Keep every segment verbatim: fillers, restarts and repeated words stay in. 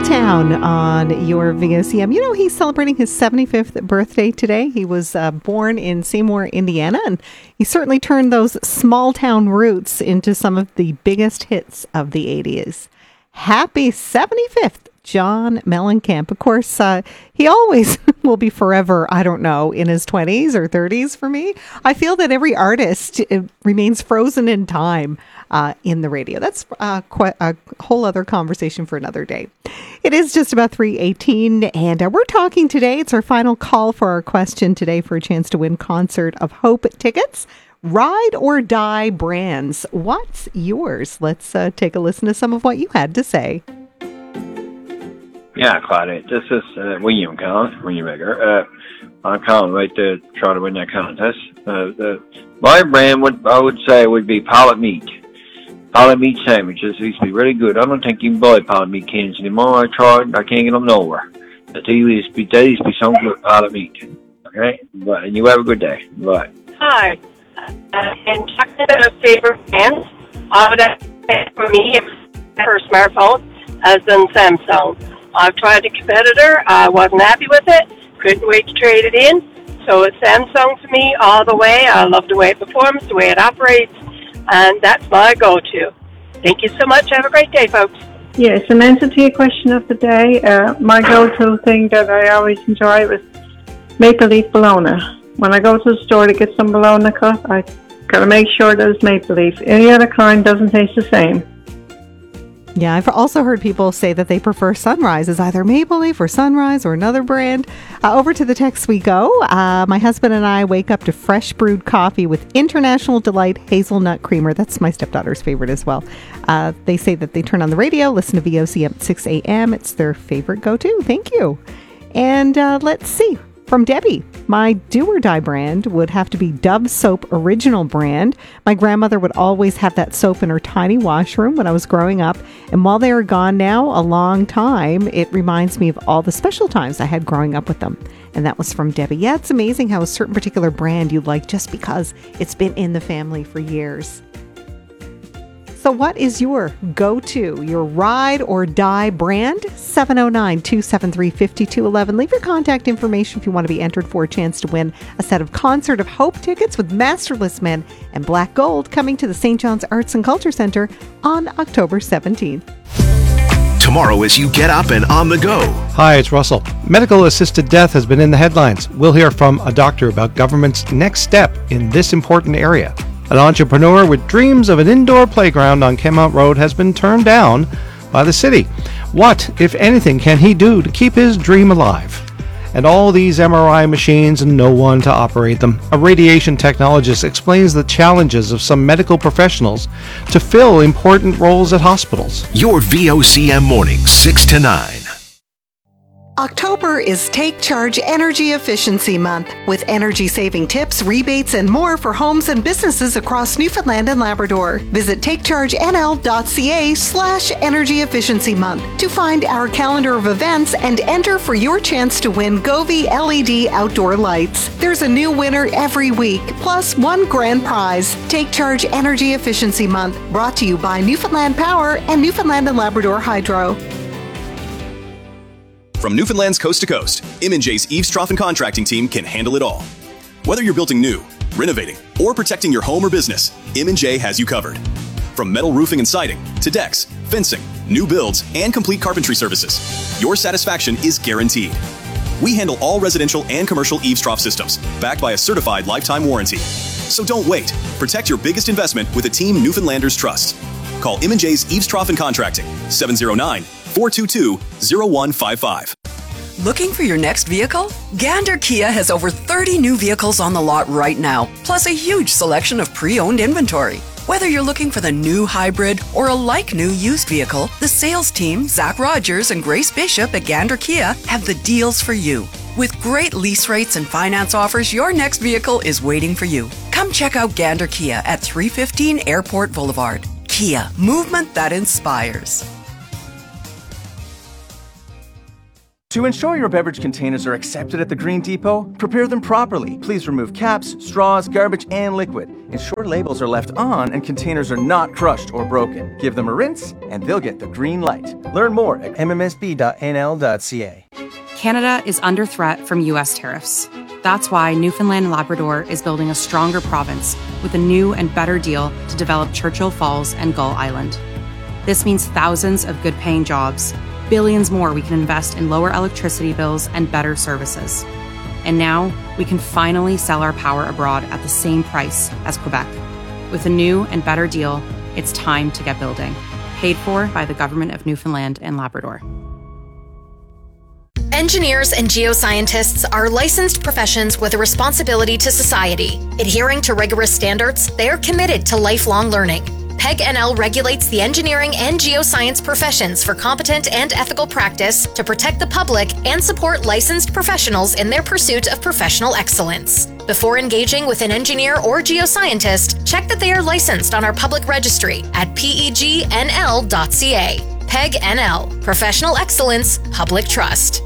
Town on your V O C M. You know, he's celebrating his seventy-fifth birthday today. He was uh, born in Seymour, Indiana, and he certainly turned those small town roots into some of the biggest hits of the eighties. Happy seventy-fifth, John Mellencamp. Of course, uh, he always will be forever, I don't know, in his twenties or thirties for me. I feel that every artist uh, remains frozen in time uh, in the radio. That's uh, quite a whole other conversation for another day. It is just about three eighteen, and uh, we're talking today. It's our final call for our question today for a chance to win Concert of Hope tickets. Ride or die brands. What's yours? Let's uh, take a listen to some of what you had to say. Yeah, Claudia, this is uh, William calling, William Baker. Uh, I'm calling right to try to win that contest. Uh, the, my brand, would I would say, would be Pilot Meat. Pilot Meat sandwiches. These used to be really good. I don't think you can buy Pilot Meat cans anymore. I tried, I can't get them nowhere. But they used to be, they used to be so good, Pilot Meat. Okay? But, and you have a good day. Bye. Hi. Uh, and talking about favorite brands, I would have said for me, for a smartphone, as in Samsung. I've tried a competitor. I wasn't happy with it. Couldn't wait to trade it in. So it's Samsung for me all the way. I love the way it performs, the way it operates, and that's my go-to. Thank you so much. Have a great day, folks. Yes, in answer to your question of the day, uh, my go-to thing that I always enjoy was Maple Leaf Bologna. When I go to the store to get some bologna cut, I gotta make sure that it's Maple Leaf. Any other kind doesn't taste the same. Yeah, I've also heard people say that they prefer Sunrise as either Maple Leaf or Sunrise or another brand. Uh, over to the text we go. Uh, my husband and I wake up to fresh brewed coffee with International Delight Hazelnut Creamer. That's my stepdaughter's favorite as well. Uh, they say that they turn on the radio, listen to V O C M at six a.m. It's their favorite go-to. Thank you. And uh, let's see. From Debbie, my do-or-die brand would have to be Dove Soap Original brand. My grandmother would always have that soap in her tiny washroom when I was growing up. And while they are gone now a long time, it reminds me of all the special times I had growing up with them. And that was from Debbie. Yeah, it's amazing how a certain particular brand you like just because it's been in the family for years. So what is your go-to, your ride or die brand? seven oh nine, two seven three, five two one one. Leave your contact information if you want to be entered for a chance to win a set of Concert of Hope tickets with Masterless Men and Black Gold coming to the Saint John's Arts and Culture Center on October seventeenth. Tomorrow as you get up and on the go. Hi, it's Russell. Medical-assisted death has been in the headlines. We'll hear from a doctor about government's next step in this important area. An entrepreneur with dreams of an indoor playground on Kenmount Road has been turned down by the city. What, if anything, can he do to keep his dream alive? And all these M R I machines and no one to operate them. A radiation technologist explains the challenges of some medical professionals to fill important roles at hospitals. Your V O C M mornings, six to nine. October is Take Charge Energy Efficiency Month, with energy-saving tips, rebates, and more for homes and businesses across Newfoundland and Labrador. Visit takechargenl.ca slash energy efficiency month to find our calendar of events and enter for your chance to win Govee L E D outdoor lights. There's a new winner every week, plus one grand prize. Take Charge Energy Efficiency Month, brought to you by Newfoundland Power and Newfoundland and Labrador Hydro. From Newfoundland's coast to coast, M and J's Eaves Trough and Contracting team can handle it all. Whether you're building new, renovating, or protecting your home or business, M and J has you covered. From metal roofing and siding to decks, fencing, new builds, and complete carpentry services, your satisfaction is guaranteed. We handle all residential and commercial Eaves Trough systems, backed by a certified lifetime warranty. So don't wait. Protect your biggest investment with a team Newfoundlanders trust. Call M and J's Eaves Trough and Contracting, seven oh nine, four two two, oh one five five. Looking for your next vehicle? Gander Kia has over thirty new vehicles on the lot right now, plus a huge selection of pre-owned inventory. Whether you're looking for the new hybrid or a like-new used vehicle, the sales team, Zach Rogers and Grace Bishop at Gander Kia, have the deals for you. With great lease rates and finance offers, your next vehicle is waiting for you. Come check out Gander Kia at three fifteen Airport Boulevard. Kia, movement that inspires. To ensure your beverage containers are accepted at the Green Depot, prepare them properly. Please remove caps, straws, garbage, and liquid. Ensure labels are left on and containers are not crushed or broken. Give them a rinse, and they'll get the green light. Learn more at m m s b dot n l dot c a. Canada is under threat from U S tariffs. That's why Newfoundland and Labrador is building a stronger province with a new and better deal to develop Churchill Falls and Gull Island. This means thousands of good-paying jobs, billions more we can invest in lower electricity bills and better services. And now we can finally sell our power abroad at the same price as Quebec. With a new and better deal, it's time to get building. Paid for by the Government of Newfoundland and Labrador. Engineers and geoscientists are licensed professions with a responsibility to society. Adhering to rigorous standards, they are committed to lifelong learning. P E G N L regulates the engineering and geoscience professions for competent and ethical practice to protect the public and support licensed professionals in their pursuit of professional excellence. Before engaging with an engineer or geoscientist, check that they are licensed on our public registry at p e g n l dot c a. P E G N L, Professional Excellence, Public Trust.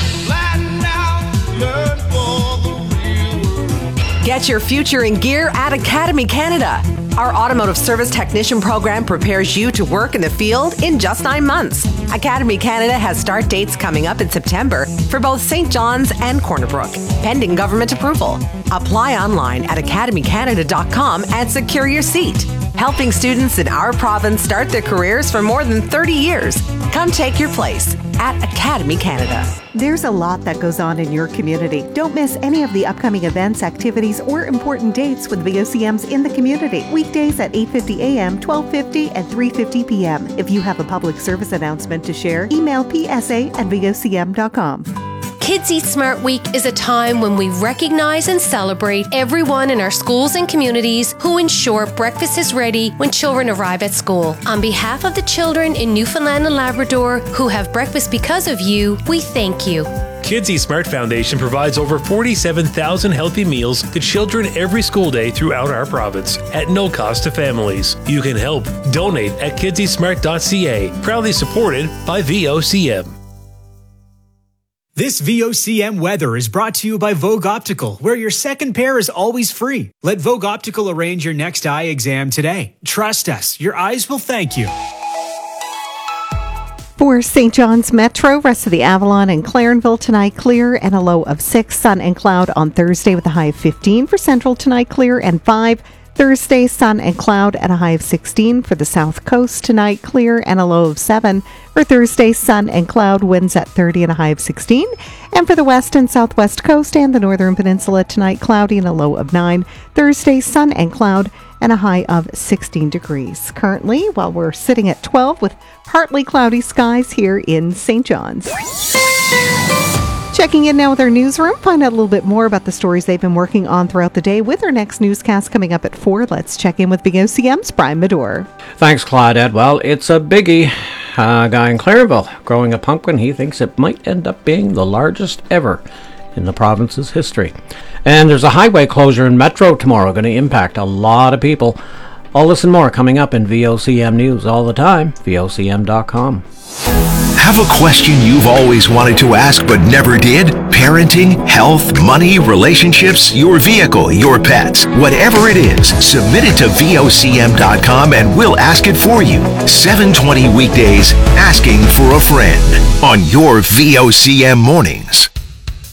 Get your future in gear at Academy Canada. Our automotive service technician program prepares you to work in the field in just nine months. Academy Canada has start dates coming up in September for both Saint John's and Corner Brook, pending government approval. Apply online at academy canada dot com and secure your seat. Helping students in our province start their careers for more than thirty years. Come take your place at Academy Canada. There's a lot that goes on in your community. Don't miss any of the upcoming events, activities, or important dates with V O C Ms in the community. Weekdays at eight fifty a m, twelve fifty, and three fifty p m If you have a public service announcement to share, email p s a at v o c m dot com. Kids Eat Smart Week is a time when we recognize and celebrate everyone in our schools and communities who ensure breakfast is ready when children arrive at school. On behalf of the children in Newfoundland and Labrador who have breakfast because of you, we thank you. Kids Eat Smart Foundation provides over forty-seven thousand healthy meals to children every school day throughout our province at no cost to families. You can help. Donate at kids eat smart dot c a. Proudly supported by V O C M. This V O C M weather is brought to you by Vogue Optical, where your second pair is always free. Let Vogue Optical arrange your next eye exam today. Trust us, your eyes will thank you. For Saint John's Metro, rest of the Avalon and Clarenville tonight clear and a low of six. Sun and cloud on Thursday with a high of fifteen. For Central tonight clear and five. Thursday, sun and cloud at a high of sixteen. For the South Coast tonight, clear and a low of seven. For Thursday, sun and cloud, winds at thirty and a high of sixteen. And for the West and Southwest Coast and the Northern Peninsula tonight, cloudy and a low of nine. Thursday, sun and cloud and a high of sixteen degrees. Currently, while we're sitting at twelve with partly cloudy skies here in Saint John's. Checking in now with our newsroom, find out a little bit more about the stories they've been working on throughout the day with our next newscast coming up at four. Let's check in with V O C M's Brian Medore. Thanks, Claudette. Well, it's a biggie. A guy in Clarenville growing a pumpkin. He thinks it might end up being the largest ever in the province's history. And there's a highway closure in Metro tomorrow going to impact a lot of people. I'll listen more coming up in V O C M News all the time, V O C M dot com. Have a question you've always wanted to ask but never did? Parenting, health, money, relationships, your vehicle, your pets. Whatever it is, submit it to V O C M dot com and we'll ask it for you. seven twenty weekdays, Asking for a Friend on your V O C M mornings.